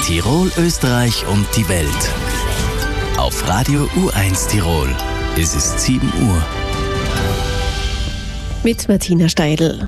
Tirol, Österreich und die Welt. Auf Radio U1 Tirol. Es ist 7 Uhr. Mit Martina Steidl.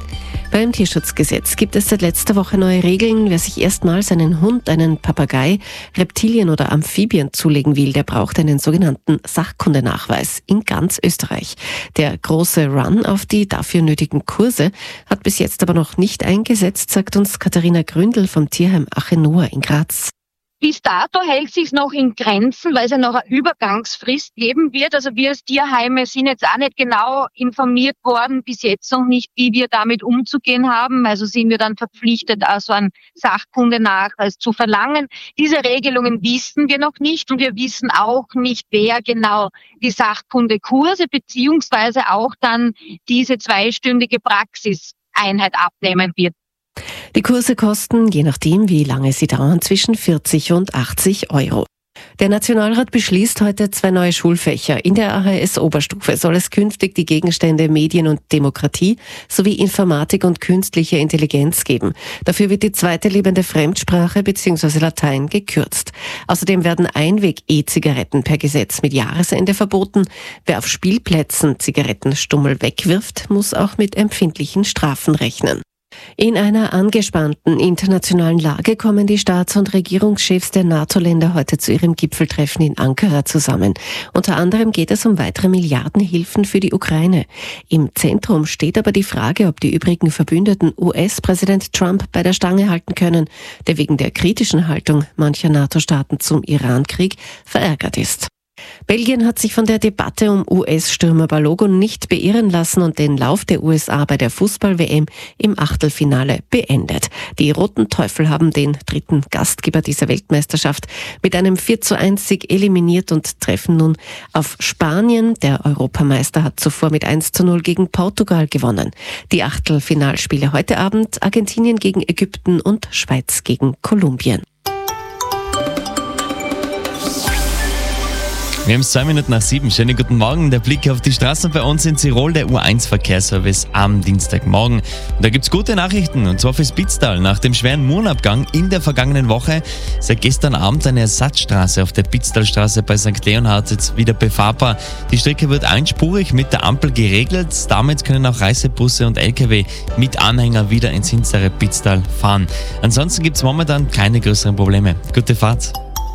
Beim Tierschutzgesetz gibt es seit letzter Woche neue Regeln. Wer sich erstmals einen Hund, einen Papagei, Reptilien oder Amphibien zulegen will, der braucht einen sogenannten Sachkundenachweis in ganz Österreich. Der große Run auf die dafür nötigen Kurse hat bis jetzt aber noch nicht eingesetzt, sagt uns Katharina Gründel vom Tierheim Achenoa in Graz. Bis dato hält sich noch in Grenzen, weil es ja noch eine Übergangsfrist geben wird. Also wir als Tierheime sind jetzt auch nicht genau informiert worden, bis jetzt noch nicht, wie wir damit umzugehen haben. Also sind wir dann verpflichtet, also einen Sachkundenachweis zu verlangen. Diese Regelungen wissen wir noch nicht und wir wissen auch nicht, wer genau die Sachkundekurse beziehungsweise auch dann diese 2-stündige Praxiseinheit abnehmen wird. Die Kurse kosten, je nachdem wie lange sie dauern, zwischen 40 und 80 Euro. Der Nationalrat beschließt heute 2 neue Schulfächer. In der AHS-Oberstufe soll es künftig die Gegenstände Medien und Demokratie sowie Informatik und künstliche Intelligenz geben. Dafür wird die zweite lebende Fremdsprache bzw. Latein gekürzt. Außerdem werden Einweg-E-Zigaretten per Gesetz mit Jahresende verboten. Wer auf Spielplätzen Zigarettenstummel wegwirft, muss auch mit empfindlichen Strafen rechnen. In einer angespannten internationalen Lage kommen die Staats- und Regierungschefs der NATO-Länder heute zu ihrem Gipfeltreffen in Ankara zusammen. Unter anderem geht es um weitere Milliardenhilfen für die Ukraine. Im Zentrum steht aber die Frage, ob die übrigen Verbündeten US-Präsident Trump bei der Stange halten können, der wegen der kritischen Haltung mancher NATO-Staaten zum Iran-Krieg verärgert ist. Belgien hat sich von der Debatte um US-Stürmer Balogun nicht beirren lassen und den Lauf der USA bei der Fußball-WM im Achtelfinale beendet. Die Roten Teufel haben den dritten Gastgeber dieser Weltmeisterschaft mit einem 4:1 eliminiert und treffen nun auf Spanien. Der Europameister hat zuvor mit 1:0 gegen Portugal gewonnen. Die Achtelfinalspiele heute Abend: Argentinien gegen Ägypten und Schweiz gegen Kolumbien. Wir haben es 2 Minuten nach 7. Schönen guten Morgen. Der Blick auf die Straßen bei uns in Tirol, der U1-Verkehrsservice am Dienstagmorgen. Und da gibt's gute Nachrichten, und zwar fürs Pitztal. Nach dem schweren Mondabgang in der vergangenen Woche ist gestern Abend eine Ersatzstraße auf der Pitztalstraße bei St. Leonhard jetzt wieder befahrbar. Die Strecke wird einspurig mit der Ampel geregelt. Damit können auch Reisebusse und LKW mit Anhänger wieder ins hinstere Pitztal fahren. Ansonsten gibt's momentan keine größeren Probleme. Gute Fahrt.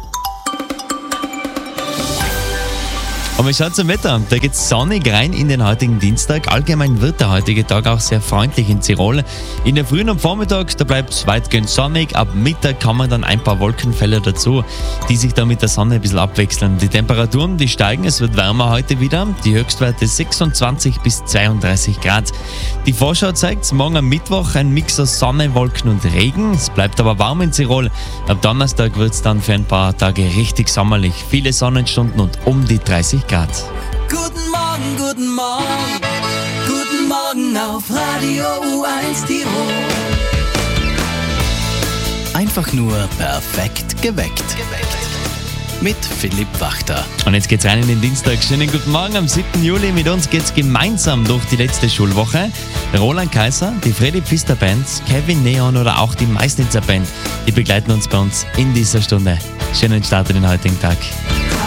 Aber wir schauen zum Wetter. Da geht's sonnig rein in den heutigen Dienstag. Allgemein wird der heutige Tag auch sehr freundlich in Tirol. In der Früh und am Vormittag, da bleibt's weitgehend sonnig. Ab Mittag kommen dann ein paar Wolkenfelder dazu, die sich dann mit der Sonne ein bisschen abwechseln. Die Temperaturen, die steigen. Es wird wärmer heute wieder. Die Höchstwerte 26 bis 32 Grad. Die Vorschau zeigt, morgen am Mittwoch ein Mix aus Sonne, Wolken und Regen. Es bleibt aber warm in Tirol. Ab Donnerstag wird's dann für ein paar Tage richtig sommerlich. Viele Sonnenstunden und um die 30 Grad. Guten Morgen, guten Morgen, guten Morgen auf Radio U1 Tirol. Einfach nur perfekt geweckt. Mit Philipp Wachter. Und jetzt geht's rein in den Dienstag. Schönen guten Morgen am 7. Juli. Mit uns geht's gemeinsam durch die letzte Schulwoche. Roland Kaiser, die Freddy Pfister Band, Kevin Neon oder auch die Meißnitzer Band, die begleiten uns bei uns in dieser Stunde. Schönen Start in den heutigen Tag.